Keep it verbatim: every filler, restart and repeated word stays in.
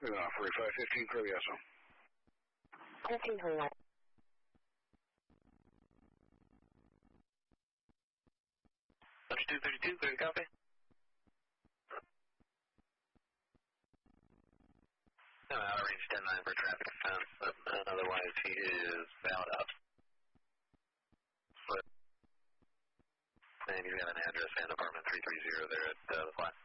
Uh, forty-five fifteen, clear, yes, sir. fifteen twenty-nine. two thirty-two, clear to copy. No, out of range ten nine for traffic defense, but otherwise he is bound up. But, and he's got an address and apartment three three zero there at uh, the flat.